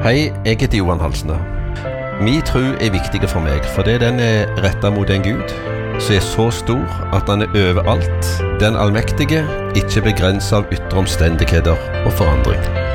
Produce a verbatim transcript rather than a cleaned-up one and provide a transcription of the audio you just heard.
Hei, jeg heter Johan Halsne. Min tro er viktig for meg, fordi den er rettet mot en Gud som er så stor at han er overalt, den allmektige, ikke begrenset av ytre omstendigheter og forandring.